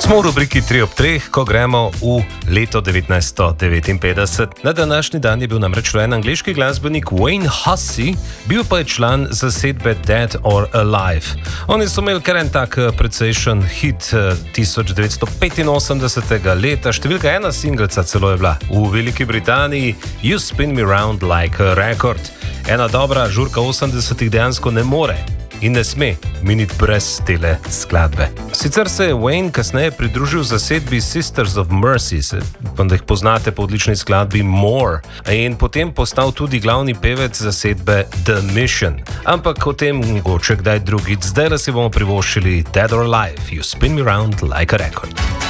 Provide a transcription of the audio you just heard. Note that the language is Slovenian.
Smo v rubriki 3 ob 3, ko gremo v leto 1959. Na današnji dan je bil namreč rojen angleški glasbenik Wayne Hussey, bil pa je član zasedbe Dead or Alive. Oni so imeli kar en tak precejšen hit 1985. leta, številka ena singlica celo je bila v Veliki Britaniji, You Spin Me Round Like a Record. Ena dobra žurka 80-ih dejansko ne more in ne sme miniti brez tele skladbe. Sicer se je Wayne kasneje pridružil zasedbi Sisters of Mercy, pa da jih poznate po odlični skladbi More, in potem postal tudi glavni pevec zasedbe The Mission. Ampak o tem mogoče kdaj drugič. Zdaj si bomo privoščili Dead or Alive, You Spin Me Round Like a Record.